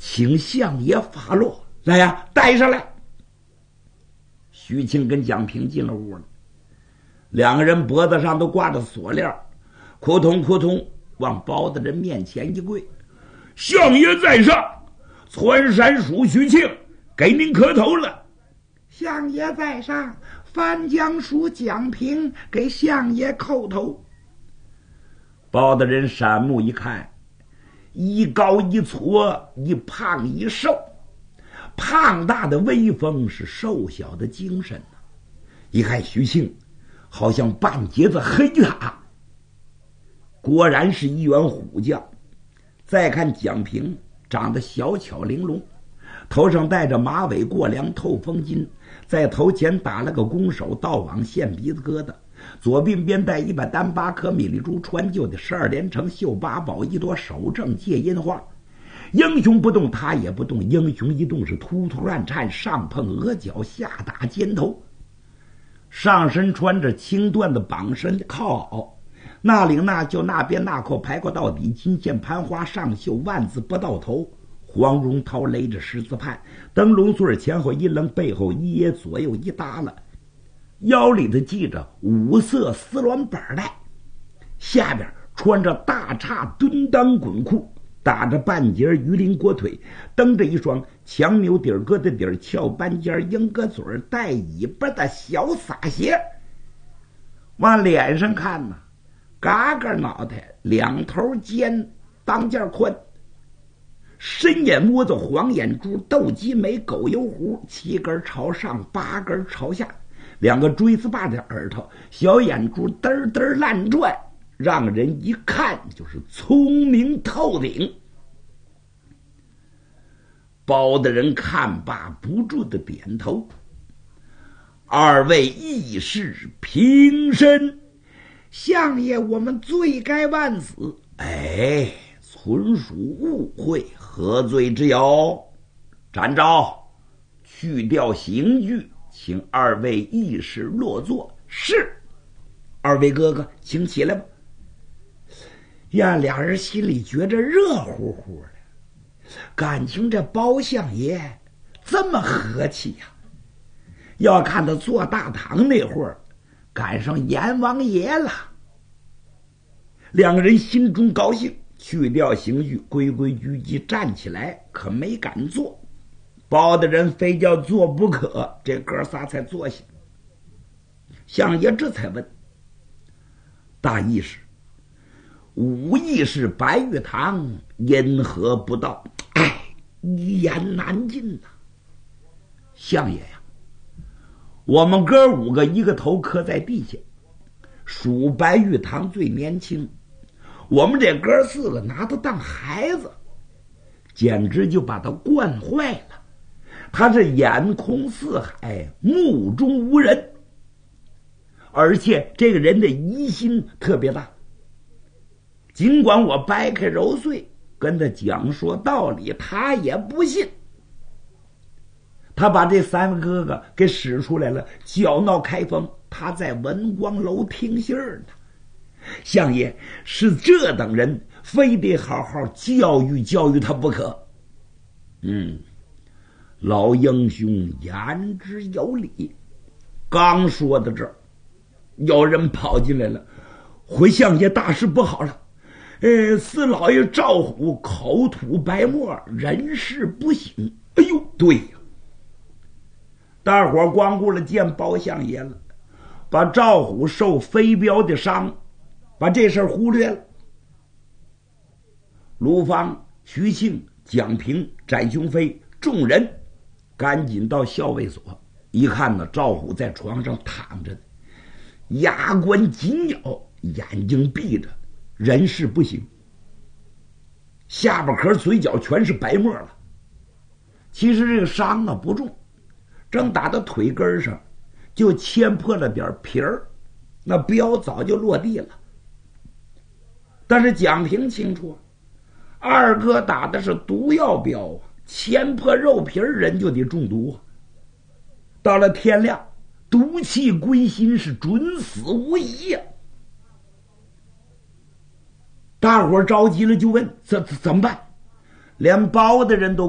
请相爷发落。来呀，带上来。徐庆跟蒋平进了屋了，两个人脖子上都挂着锁链，扑通扑通往包大人面前一跪：“相爷在上，窜山署徐庆给您磕头了。”“相爷在上，番江署蒋平给相爷叩头。”包大人闪目一看，一高一矬，一胖一瘦，胖大的威风是瘦小的精神啊！一看徐庆，好像半截子黑塔，果然是一员虎将。再看蒋平，长得小巧玲珑，头上戴着马尾过梁透风巾，在头前打了个弓手倒网线鼻子疙瘩，左鬓边戴一把单八颗米粒珠穿就的12连成绣八宝，一朵手正借阴花。英雄不动他也不动，英雄一动是突突乱颤，上碰额角下打肩头。上身穿着青缎的绑身靠袄，那领那就那边那扣排过到底，金线攀花上绣万字不到头，黄绒绦勒着十字畔，灯笼穗前后一棱，背后一掖，左右一搭了，腰里头系着5色丝鸾板带，下边穿着大叉蹲裆滚裤，打着半截鱼鳞锅腿，蹬着一双强牛底儿疙瘩底儿翘半尖鹰鸽嘴带尾巴的小撒鞋。往脸上看呢，嘎嘎脑袋，两头尖，当间宽，深眼窝子，黄眼珠，斗鸡眉，狗油胡，7根朝上，8根朝下，2个锥子把的耳朵，小眼珠嘚嘚乱转，让人一看就是聪明透顶。包大人看罢不住的点头：“二位义士平身。”“相爷，我们罪该万死。”“哎，纯属误会，何罪之有？”“展昭，去掉刑具，请二位义士落座。”“是。”“二位哥哥，请起来吧。”呀，俩人心里觉着热乎乎的，感情这包相爷这么和气呀！要看他坐大堂那会儿，赶上阎王爷了。两个人心中高兴，去掉刑具，规规矩矩站起来，可没敢坐。包大人非叫坐不可，这哥仨才坐下。相爷这才问：“大义士，武义士白玉堂因何不到？”“哎，一言难尽呐。”“相爷呀，我们哥5个一个头磕在地下，属白玉堂最年轻，我们这哥4个拿他当孩子，简直就把他惯坏了。他是眼空四海，目中无人，而且这个人的疑心特别大。尽管我掰开揉碎跟他讲说道理，他也不信。他把这3个哥哥给使出来了，搅闹开封，他在文光楼听信儿呢。相爷，是这等人，非得好好教育教育他不可。”“老英雄言之有理。”刚说到这儿，有人跑进来了：“回相爷，大事不好了！四老爷赵虎口吐白沫，人事不省。”“哎呦，对呀！”大伙光顾了见包相爷了，把赵虎受飞镖的伤，把这事儿忽略了。卢芳、徐庆、蒋平、翟雄飞众人赶紧到校尉所，一看呢，赵虎在床上躺着，牙关紧咬，眼睛闭着，人事不省，下巴壳嘴角全是白沫了。其实这个伤啊不重，正打到腿根上，就牵破了点皮儿，那镖早就落地了。但是蒋平清楚，二哥打的是毒药镖啊，牵破肉皮儿，人就得中毒啊。到了天亮，毒气归心，是准死无疑呀。大伙着急了，就问怎么办？连包的人都